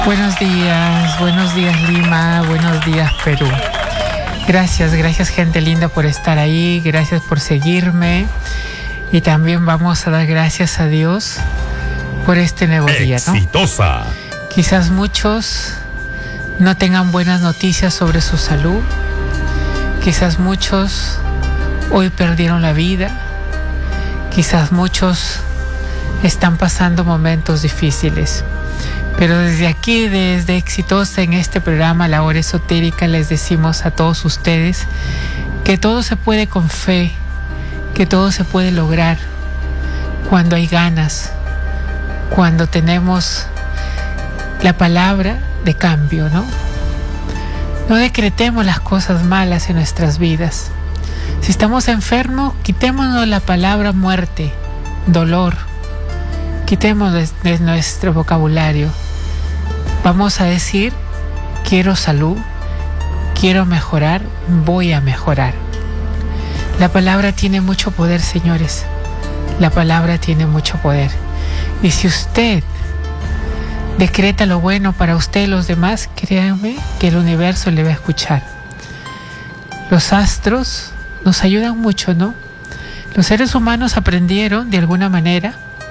Buenos días Lima, buenos días Perú. Gracias gente linda por estar ahí, gracias por seguirme y también vamos a dar gracias a Dios por este nuevo día, ¿no? Exitosa. Quizás muchos no tengan buenas noticias sobre su salud, quizás muchos hoy perdieron la vida, quizás muchos están pasando momentos difíciles. Pero desde aquí, desde Exitosa, en este programa La Hora Esotérica, les decimos a todos ustedes que todo se puede con fe, que todo se puede lograr cuando hay ganas, cuando tenemos la palabra de cambio, ¿no? No decretemos las cosas malas en nuestras vidas. Si estamos enfermos, quitémonos la palabra muerte, dolor, quitémoslo de nuestro vocabulario. Vamos a decir, quiero salud, quiero mejorar, voy a mejorar. La palabra tiene mucho poder, señores. La palabra tiene mucho poder. Y si usted decreta lo bueno para usted y los demás, créanme que el universo le va a escuchar. Los astros nos ayudan mucho, ¿no? Los seres humanos aprendieron, de alguna manera,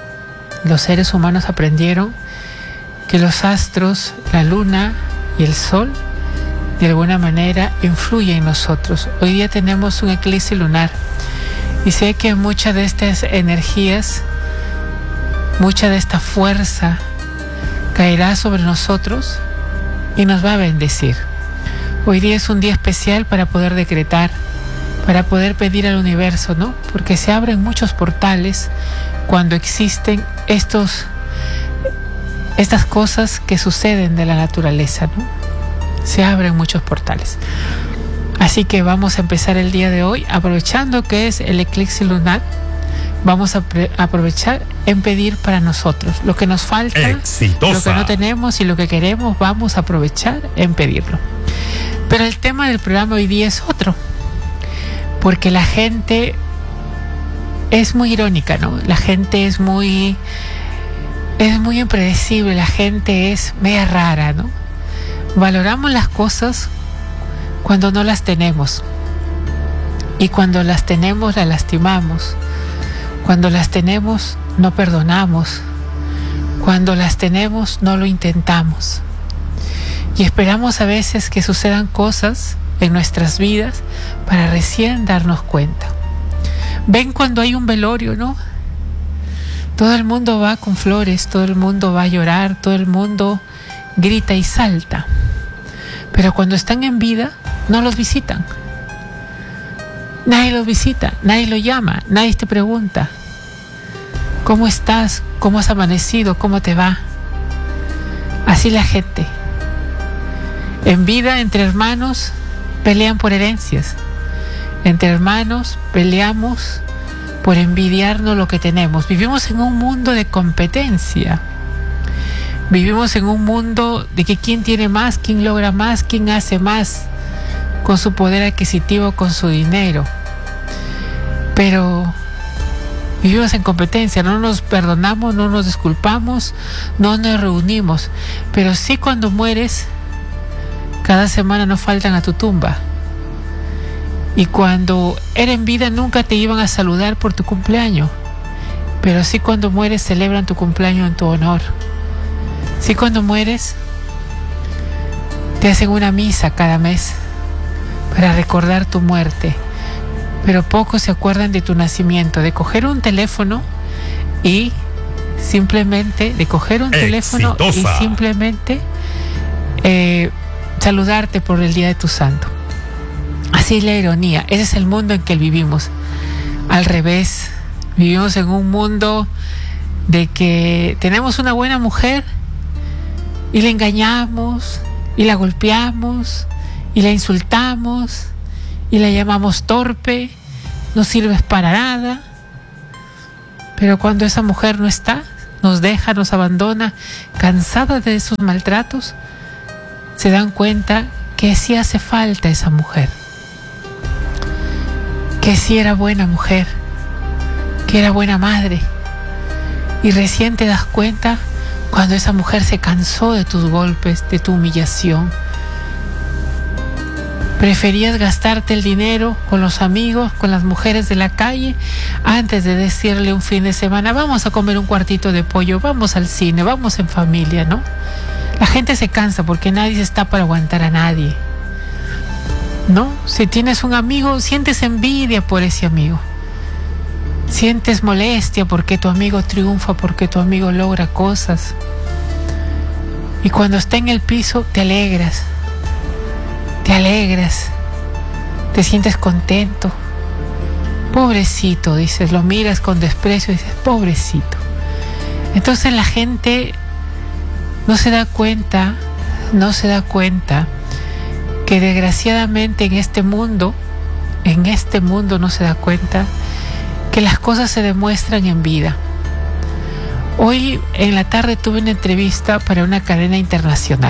que los astros, la luna y el sol, de alguna manera influyen en nosotros. Hoy día tenemos un eclipse lunar y sé que muchas de estas energías, mucha de esta fuerza caerá sobre nosotros y nos va a bendecir. Hoy día es un día especial para poder decretar, para poder pedir al universo, ¿no? Porque se abren muchos portales cuando existen estas cosas que suceden de la naturaleza, ¿no? Se abren muchos portales. Así que vamos a empezar el día de hoy aprovechando que es el eclipse lunar. Vamos a aprovechar en pedir para nosotros lo que nos falta, Exitosa. Lo que no tenemos y lo que queremos, vamos a aprovechar en pedirlo. Pero el tema del programa hoy día es otro, porque la gente es muy irónica, ¿no? La gente es muy impredecible, la gente es media rara, ¿no? Valoramos las cosas cuando no las tenemos. Y cuando las tenemos, las lastimamos. Cuando las tenemos, no perdonamos. Cuando las tenemos, no lo intentamos. Y esperamos a veces que sucedan cosas en nuestras vidas para recién darnos cuenta. Ven cuando hay un velorio, ¿no? Todo el mundo va con flores, todo el mundo va a llorar, todo el mundo grita y salta. Pero cuando están en vida, no los visitan. Nadie los visita, nadie lo llama, nadie te pregunta. ¿Cómo estás? ¿Cómo has amanecido? ¿Cómo te va? Así la gente. En vida, entre hermanos, pelean por herencias. Entre hermanos, peleamos por envidiarnos lo que tenemos. Vivimos en un mundo de competencia. Vivimos en un mundo de que quién tiene más, quién logra más, quién hace más con su poder adquisitivo, con su dinero. Pero vivimos en competencia, no nos perdonamos, no nos disculpamos, no nos reunimos. Pero sí, cuando mueres, cada semana no faltan a tu tumba. Y cuando era en vida nunca te iban a saludar por tu cumpleaños. Pero sí, cuando mueres celebran tu cumpleaños en tu honor. Sí, cuando mueres te hacen una misa cada mes para recordar tu muerte. Pero pocos se acuerdan de tu nacimiento, de coger un teléfono y simplemente saludarte por el día de tu santo. Así es la ironía, ese es el mundo en que vivimos. Al revés, vivimos en un mundo de que tenemos una buena mujer y la engañamos, y la golpeamos, y la insultamos, y la llamamos torpe, no sirves para nada. Pero cuando esa mujer no está, nos deja, nos abandona, cansada de esos maltratos, se dan cuenta que sí hace falta esa mujer. Que sí era buena mujer, que era buena madre. Y recién te das cuenta Cuando esa mujer se cansó de tus golpes, de tu humillación, preferías gastarte el dinero con los amigos, con las mujeres de la calle, antes de decirle un fin de semana, vamos a comer un cuartito de pollo, vamos al cine, vamos en familia, ¿no? La gente se cansa porque nadie está para aguantar a nadie, ¿no? Si tienes un amigo, sientes envidia por ese amigo. Sientes molestia porque tu amigo triunfa, porque tu amigo logra cosas. Y cuando está en el piso, te alegras, te sientes contento. Pobrecito, dices, lo miras con desprecio y dices, pobrecito. Entonces la gente no se da cuenta que desgraciadamente en este mundo no se da cuenta que las cosas se demuestran en vida. Hoy en la tarde tuve una entrevista para una cadena internacional.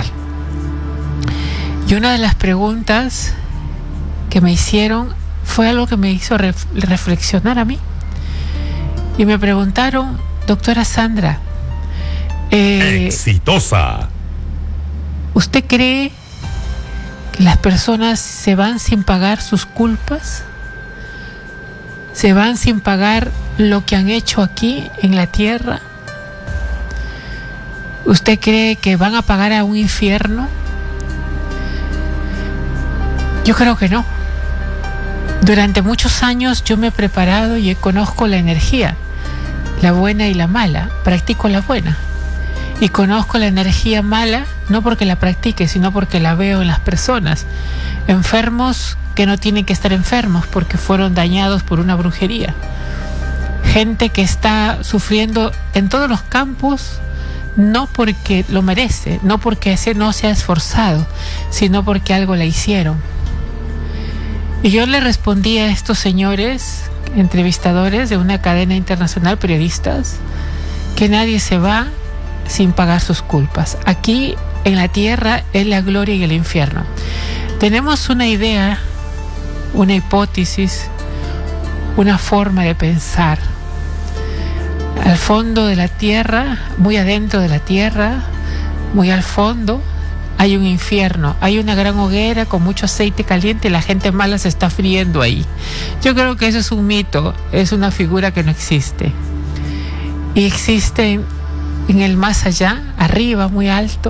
Y una de las preguntas que me hicieron fue algo que me hizo reflexionar a mí. Y me preguntaron, doctora Sandra, exitosa, ¿usted cree que las personas se van sin pagar sus culpas? ¿Se van sin pagar lo que han hecho aquí en la tierra? ¿Usted cree que van a pagar a un infierno? Yo creo que no. Durante muchos años yo me he preparado y conozco la energía, la buena y la mala. Practico la buena. Y conozco la energía mala, no porque la practique, sino porque la veo en las personas. Enfermos que no tienen que estar enfermos porque fueron dañados por una brujería. Gente que está sufriendo en todos los campos, no porque lo merece, no porque ese no se ha esforzado, sino porque algo le hicieron. Y yo le respondí a estos señores, entrevistadores de una cadena internacional, periodistas, que nadie se va sin pagar sus culpas. Aquí en la tierra es la gloria y el infierno. Tenemos una idea, una hipótesis, una forma de pensar. Al fondo de la tierra, muy adentro de la tierra, muy al fondo, hay un infierno, hay una gran hoguera con mucho aceite caliente y la gente mala se está friendo ahí. Yo creo que eso es un mito, es una figura que no existe. Y existe en el más allá, arriba, muy alto,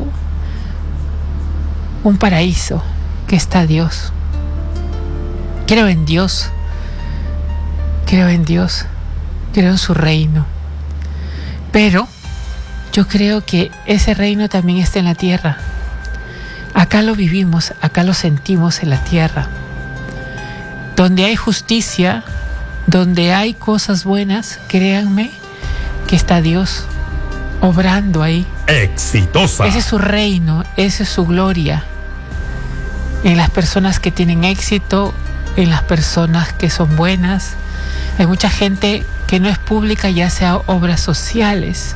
un paraíso que está Dios. Creo en Dios, creo en su reino. Pero yo creo que ese reino también está en la tierra. Acá lo vivimos, acá lo sentimos en la tierra. Donde hay justicia, donde hay cosas buenas, créanme que está Dios obrando ahí. Exitosa. Ese es su reino, esa es su gloria. En las personas que tienen éxito, en las personas que son buenas. Hay mucha gente que no es pública y hace obras sociales.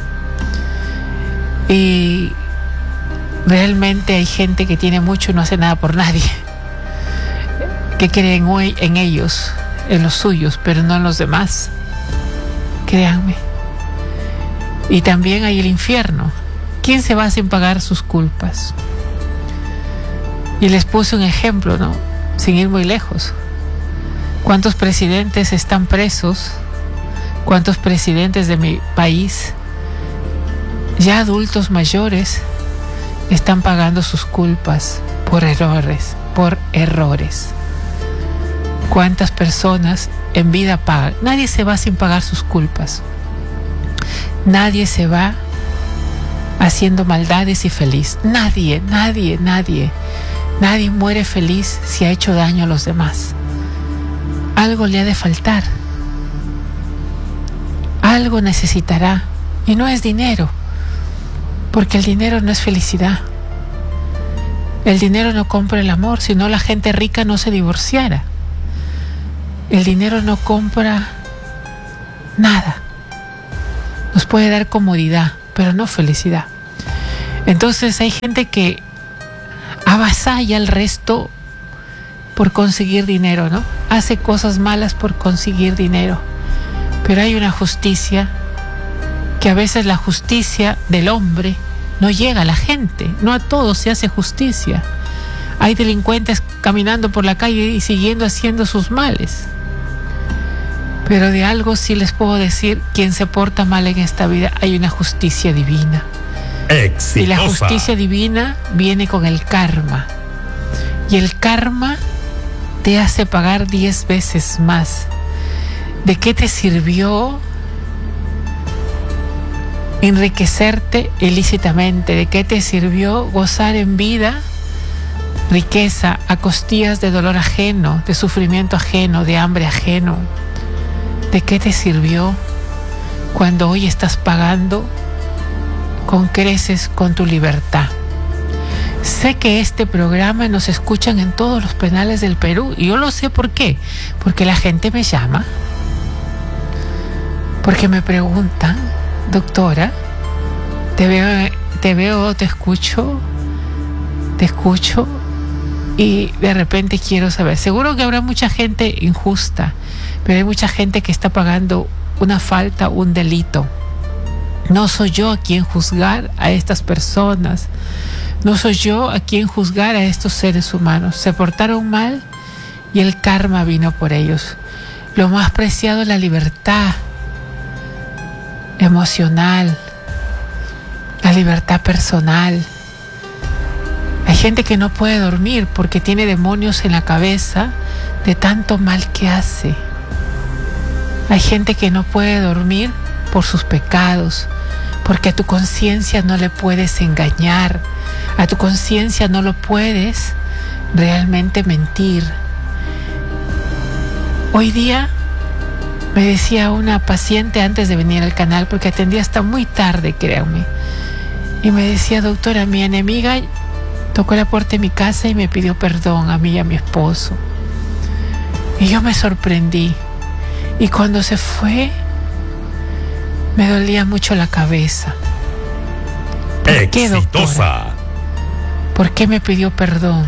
Y realmente hay gente que tiene mucho y no hace nada por nadie. Que creen en ellos, en los suyos, pero no en los demás. Créanme. Y también hay el infierno. ¿Quién se va sin pagar sus culpas? Y les puse un ejemplo, ¿no? Sin ir muy lejos. ¿Cuántos presidentes están presos? ¿Cuántos presidentes de mi país, ya adultos mayores, están pagando sus culpas por errores? ¿Cuántas personas en vida pagan? Nadie se va sin pagar sus culpas. Nadie se va haciendo maldades y feliz. Nadie muere feliz si ha hecho daño a los demás. Algo le ha de faltar. Algo necesitará. Y no es dinero, porque el dinero no es felicidad. El dinero no compra el amor, si no la gente rica no se divorciara. El dinero no compra nada. Nos puede dar comodidad, pero no felicidad. Entonces hay gente que avasalla al resto por conseguir dinero, ¿no? Hace cosas malas por conseguir dinero. Pero hay una justicia, que a veces la justicia del hombre no llega a la gente, no a todos se hace justicia. Hay delincuentes caminando por la calle y siguiendo haciendo sus males. Pero de algo sí les puedo decir, quien se porta mal en esta vida, hay una justicia divina. Exitosa. Y la justicia divina viene con el karma. Y el karma te hace pagar 10 veces más. ¿De qué te sirvió enriquecerte ilícitamente? ¿De qué te sirvió gozar en vida riqueza a costillas de dolor ajeno, de sufrimiento ajeno, de hambre ajeno? ¿De qué te sirvió cuando hoy estás pagando con creces con tu libertad? Sé que este programa nos escuchan en todos los penales del Perú y yo lo sé por qué. Porque la gente me llama, porque me preguntan, doctora, te veo, te escucho y de repente quiero saber. Seguro que habrá mucha gente injusta, pero hay mucha gente que está pagando una falta, un delito. No soy yo a quien juzgar a estas personas. No soy yo a quien juzgar a estos seres humanos. Se portaron mal y el karma vino por ellos. Lo más preciado es la libertad emocional, la libertad personal. Hay gente que no puede dormir porque tiene demonios en la cabeza de tanto mal que hace. Hay gente que no puede dormir por sus pecados, porque a tu conciencia no le puedes engañar, a tu conciencia no lo puedes realmente mentir. Hoy día me decía una paciente antes de venir al canal, porque atendía hasta muy tarde, créanme, y me decía, doctora, mi enemiga tocó la puerta de mi casa y me pidió perdón a mí y a mi esposo. Y yo me sorprendí. Y cuando se fue, me dolía mucho la cabeza. ¿Por qué, doctora? ¿Por qué me pidió perdón?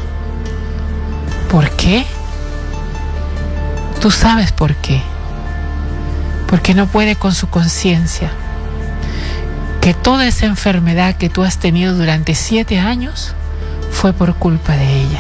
¿Por qué? Tú sabes por qué. Porque no puede con su conciencia. Que toda esa enfermedad que tú has tenido durante 7 años fue por culpa de ella.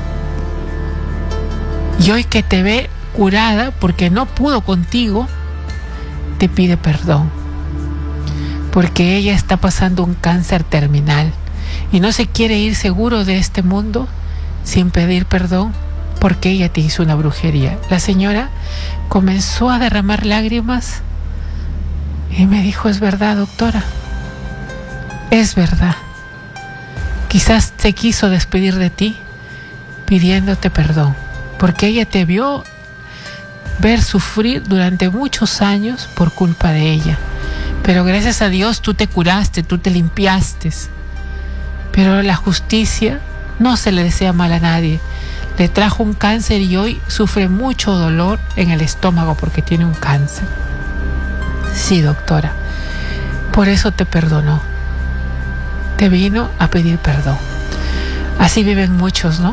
Y hoy que te ve curada porque no pudo contigo, te pide perdón. Porque ella está pasando un cáncer terminal y no se quiere ir seguro de este mundo sin pedir perdón porque ella te hizo una brujería. La señora comenzó a derramar lágrimas y me dijo, es verdad, doctora, es verdad. Quizás te quiso despedir de ti pidiéndote perdón, porque ella te vio ver sufrir durante muchos años por culpa de ella. Pero gracias a Dios tú te curaste, tú te limpiaste. Pero la justicia no se le desea mal a nadie. Le trajo un cáncer y hoy sufre mucho dolor en el estómago porque tiene un cáncer. Sí, doctora, por eso te perdonó. Te vino a pedir perdón. Así viven muchos, ¿no?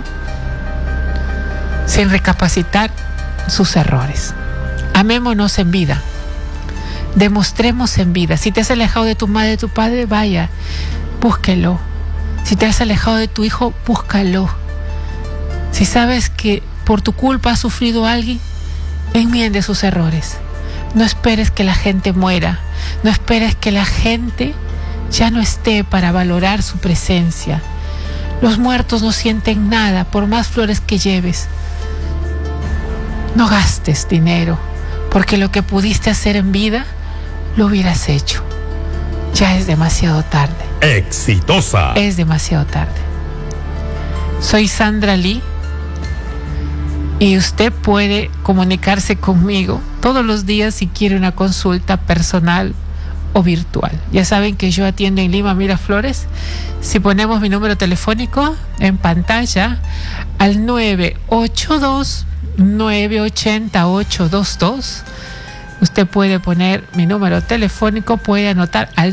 Sin recapacitar sus errores. Amémonos en vida. Demostremos en vida. Si te has alejado de tu madre, de tu padre, vaya, búsquelo. Si te has alejado de tu hijo, búscalo. Si sabes que por tu culpa ha sufrido alguien, enmiende sus errores. No esperes que la gente muera. No esperes que la gente ya no esté para valorar su presencia. Los muertos no sienten nada por más flores que lleves. No gastes dinero, porque lo que pudiste hacer en vida lo hubieras hecho. Ya es demasiado tarde. Exitosa. Es demasiado tarde. Soy Sandra Lee y usted puede comunicarse conmigo todos los días si quiere una consulta personal o virtual. Ya saben que yo atiendo en Lima, Miraflores. Si ponemos mi número telefónico en pantalla al 982-980-822, usted puede poner mi número telefónico, puede anotar al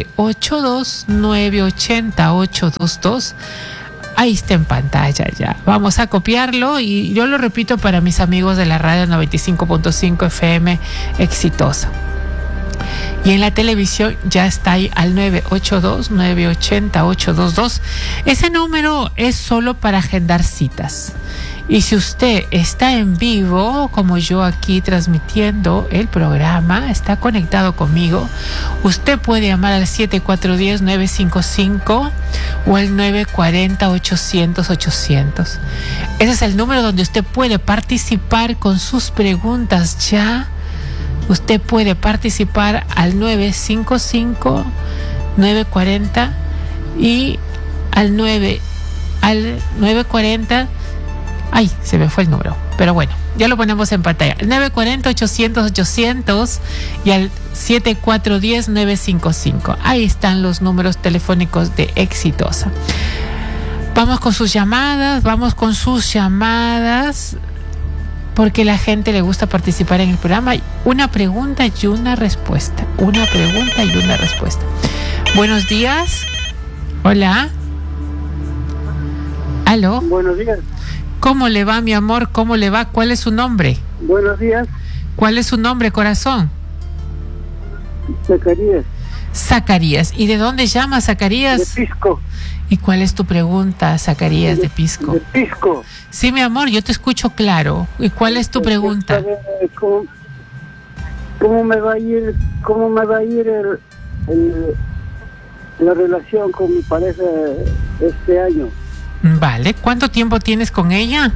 982-980-822. Ahí está en pantalla ya. Vamos a copiarlo y yo lo repito para mis amigos de la radio 95.5 FM Exitosa. Y en la televisión ya está ahí al 982-980-822. Ese número es solo para agendar citas. Y si usted está en vivo, como yo aquí transmitiendo el programa, está conectado conmigo, usted puede llamar al 7410-955 o al 940-800-800. Ese es el número donde usted puede participar con sus preguntas ya. Usted puede participar al 955-940 y al 940. Ay, se me fue el número. Pero bueno, ya lo ponemos en pantalla. 940-800-800 y al 7410-955. Ahí están los números telefónicos de Exitosa. Vamos con sus llamadas, porque a la gente le gusta participar en el programa. Una pregunta y una respuesta. Buenos días. Hola. ¿Aló? Buenos días. ¿Cómo le va, mi amor? ¿Cómo le va? ¿Cuál es su nombre? Buenos días. ¿Cuál es su nombre, corazón? Zacarías. Zacarías. ¿Y de dónde llama, Zacarías? De Pisco. ¿Y cuál es tu pregunta, Zacarías, de Pisco? De Pisco. Sí, mi amor, yo te escucho claro. ¿Y cuál es tu pregunta? ¿Cómo me va a ir la relación con mi pareja este año? Vale, ¿cuánto tiempo tienes con ella?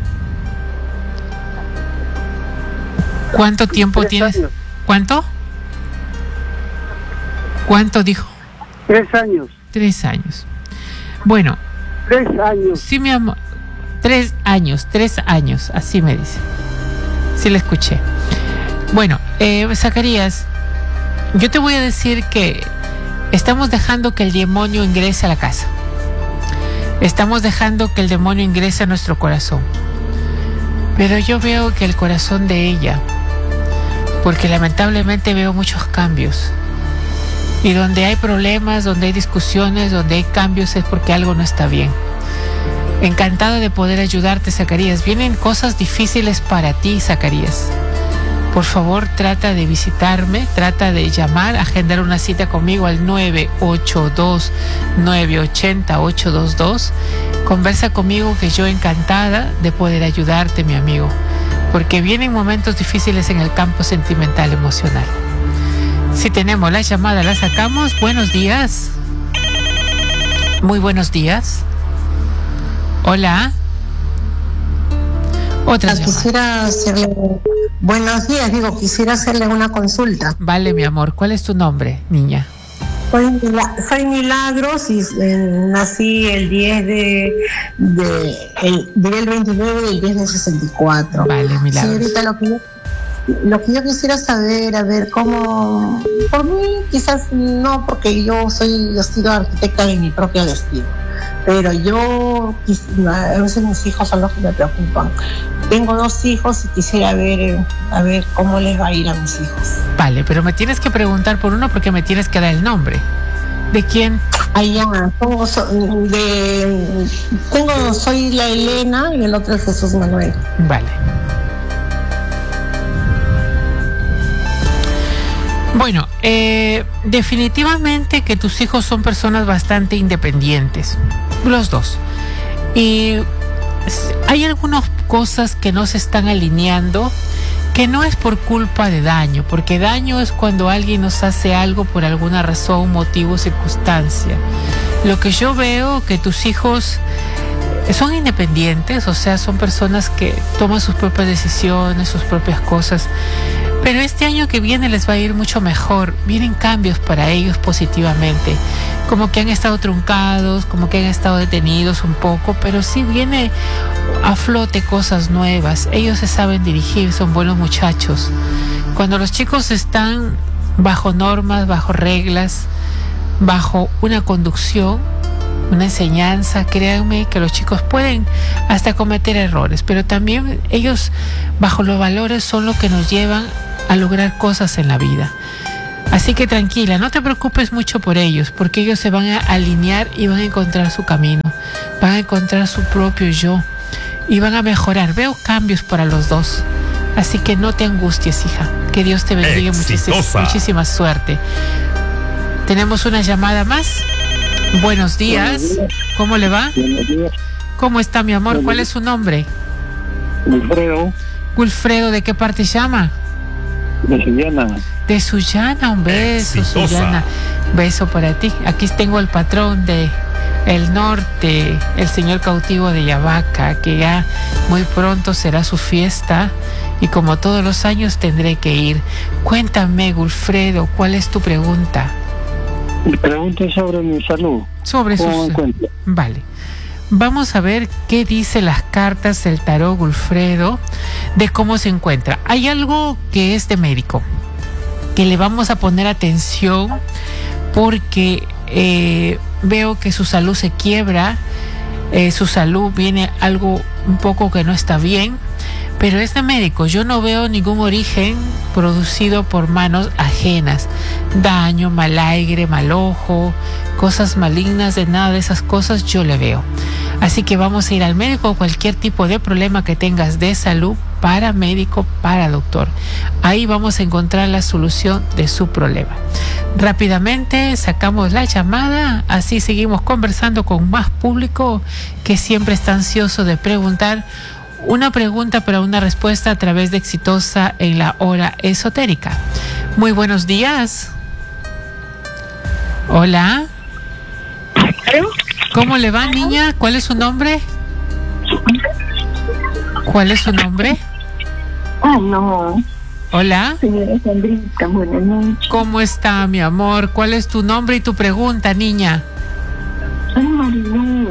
¿Cuánto tiempo 3 tienes? años. ¿Cuánto? ¿Cuánto dijo? 3 años. 3 años. Bueno. 3 años. Sí, mi amor. 3 años, así me dice. Sí, la escuché. Bueno, Zacarías, yo te voy a decir que estamos dejando que el demonio ingrese a la casa. Estamos dejando que el demonio ingrese a nuestro corazón. Pero yo veo que el corazón de ella, porque lamentablemente veo muchos cambios. Y donde hay problemas, donde hay discusiones, donde hay cambios es porque algo no está bien. Encantada de poder ayudarte, Zacarías. Vienen cosas difíciles para ti, Zacarías. Por favor, trata de visitarme, trata de llamar, agendar una cita conmigo al 982-980-822. Conversa conmigo, que yo encantada de poder ayudarte, mi amigo. Porque vienen momentos difíciles en el campo sentimental, emocional. Si tenemos la llamada, la sacamos. Buenos días. Muy buenos días. Hola. Otra llamada. Quisiera hacerle... Buenos días, quisiera hacerle una consulta. Vale, mi amor. ¿Cuál es tu nombre, niña? Soy Milagros y nací el 10 el 29 del 10 del 64. Vale, Milagros. Señorita, lo que yo quisiera saber, a ver cómo... Por mí quizás no, porque yo he sido arquitecta de mi propio destino. Pero a veces mis hijos son los que me preocupan. Tengo 2 hijos y quisiera ver cómo les va a ir a mis hijos. Vale, pero me tienes que preguntar por uno porque me tienes que dar el nombre. ¿De quién? Soy la Elena y el otro es Jesús Manuel. Vale. Bueno, definitivamente que tus hijos son personas bastante independientes, los dos. Y hay algunas cosas que no se están alineando, que no es por culpa de daño, porque daño es cuando alguien nos hace algo por alguna razón, motivo, circunstancia. Lo que yo veo que tus hijos son independientes, o sea, son personas que toman sus propias decisiones, sus propias cosas. Pero este año que viene les va a ir mucho mejor. Vienen cambios para ellos positivamente. Como que han estado truncados, como que han estado detenidos un poco, pero sí viene a flote cosas nuevas. Ellos se saben dirigir, son buenos muchachos. Cuando los chicos están bajo normas, bajo reglas, bajo una conducción, una enseñanza, créanme que los chicos pueden hasta cometer errores, pero también ellos bajo los valores son los que nos llevan a lograr cosas en la vida. Así que tranquila, no te preocupes mucho por ellos, porque ellos se van a alinear y van a encontrar su camino, van a encontrar su propio yo y van a mejorar. Veo cambios para los dos, así que no te angusties, hija. Que Dios te bendiga, Exitosa. muchísima suerte. Tenemos una llamada más. Buenos días. ¿Cómo le va? Buenos días. ¿Cómo está, mi amor? ¿Cuál es su nombre? Wilfredo, Wilfredo, ¿de qué parte llama? de Sullana. De Sullana, un beso, Exitosa. Sullana. Beso para ti. Aquí tengo el patrón de el norte, el señor cautivo de Yavaca, que ya muy pronto será su fiesta y como todos los años tendré que ir. Cuéntame, Wilfredo, ¿cuál es tu pregunta? Mi pregunta es sobre mi salud. Sobre ¿Cómo me sus... encuentro? Vale. Vamos a ver qué dice las cartas del tarot, Wilfredo, de cómo se encuentra. Hay algo que es de médico, que le vamos a poner atención porque veo que su salud se quiebra, su salud viene algo un poco que no está bien, pero es de médico. Yo no veo ningún origen producido por manos ajenas, daño, mal aire, mal ojo, cosas malignas, de nada de esas cosas yo le veo. Así que vamos a ir al médico, cualquier tipo de problema que tengas de salud, para médico, para doctor. Ahí vamos a encontrar la solución de su problema. Rápidamente sacamos la llamada, así seguimos conversando con más público que siempre está ansioso de preguntar. Una pregunta para una respuesta a través de Exitosa en la Hora Esotérica. Muy buenos días. Hola. ¿Cómo le va, niña? ¿Cuál es su nombre? ¿Cuál es su nombre? No, Hola. señora Sandrita, buenas noches. ¿Cómo está, mi amor? ¿Cuál es tu nombre y tu pregunta, niña? Soy Marilú.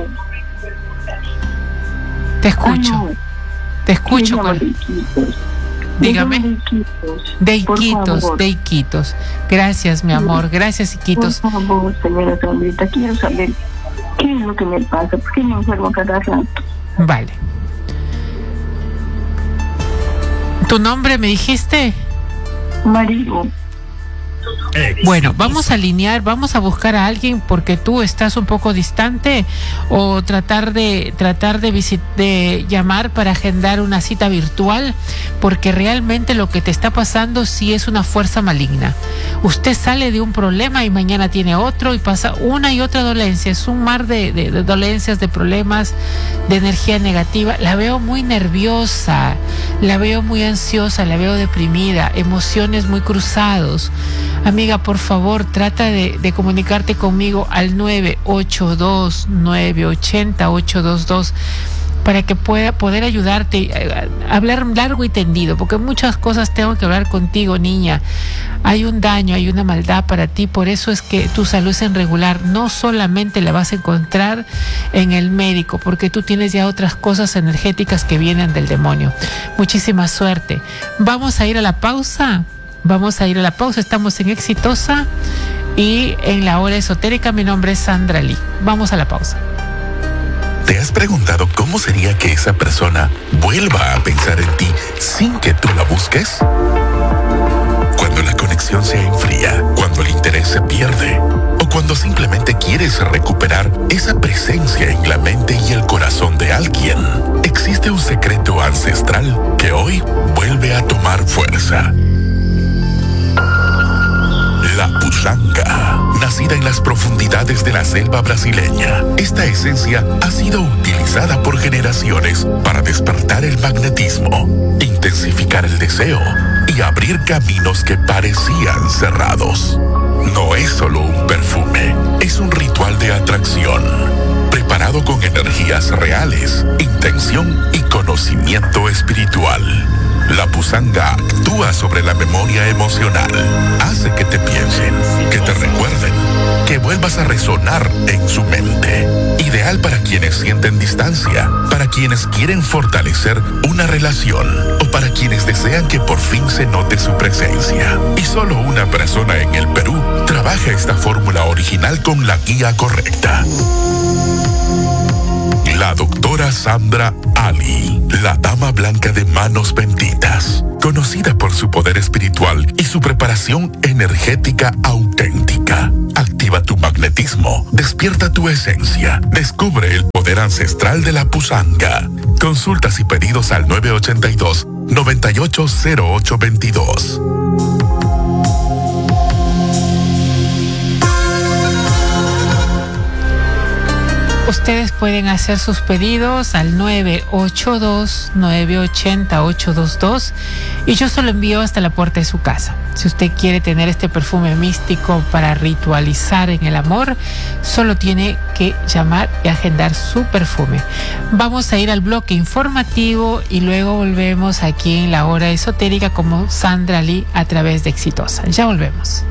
Te escucho. no. Te escucho. Me llamo de Iquitos. Dígame. Me llamo de Iquitos. De Por Iquitos, favor. de Iquitos. Gracias, mi amor. Gracias, Iquitos. Por favor, señora Sandrita, quiero saber qué es lo que me pasa, por qué me enfermo cada rato. Vale. ¿Tu nombre me dijiste? Marilú. Bueno, vamos a alinear, vamos a buscar a alguien porque tú estás un poco distante, o tratar de llamar para agendar una cita virtual, porque realmente lo que te está pasando sí es una fuerza maligna. Usted sale de un problema y mañana tiene otro y pasa una y otra dolencia. Es un mar de dolencias, de problemas, de energía negativa. La veo muy nerviosa, la veo muy ansiosa, la veo deprimida, emociones muy cruzados. Amiga, por favor, trata de comunicarte conmigo al 982-980-822 para que pueda poder ayudarte a hablar largo y tendido, porque muchas cosas tengo que hablar contigo, niña. Hay un daño, hay una maldad para ti, por eso es que tu salud es irregular. No solamente la vas a encontrar en el médico, porque tú tienes ya otras cosas energéticas que vienen del demonio. Muchísima suerte. Vamos a ir a la pausa. Estamos en Exitosa y en la Hora Esotérica. Mi nombre es Sandra Lee. Vamos a la pausa. ¿Te has preguntado cómo sería que esa persona vuelva a pensar en ti sin que tú la busques? Cuando la conexión se enfría, cuando el interés se pierde, o cuando simplemente quieres recuperar esa presencia en la mente y el corazón de alguien, existe un secreto ancestral que hoy vuelve a tomar fuerza. La pusanga, nacida en las profundidades de la selva brasileña. Esta esencia ha sido utilizada por generaciones para despertar el magnetismo, intensificar el deseo y abrir caminos que parecían cerrados. No es solo un perfume, es un ritual de atracción, preparado con energías reales, intención y conocimiento espiritual. La pusanga actúa sobre la memoria emocional, hace que te piensen, que te recuerden, que vuelvas a resonar en su mente. Ideal para quienes sienten distancia, para quienes quieren fortalecer una relación o para quienes desean que por fin se note su presencia. Y solo una persona en el Perú trabaja esta fórmula original con la guía correcta. La doctora Sandra Ali, la dama blanca de manos benditas, conocida por su poder espiritual y su preparación energética auténtica. Activa tu magnetismo, despierta tu esencia, descubre el poder ancestral de la pusanga. Consultas y pedidos al 982-980822. Ustedes pueden hacer sus pedidos al 982-980-822 y yo se lo envío hasta la puerta de su casa. Si usted quiere tener este perfume místico para ritualizar en el amor, solo tiene que llamar y agendar su perfume. Vamos a ir al bloque informativo y luego volvemos aquí en La Hora Esotérica como Sandra Lee a través de Exitosa. Ya volvemos.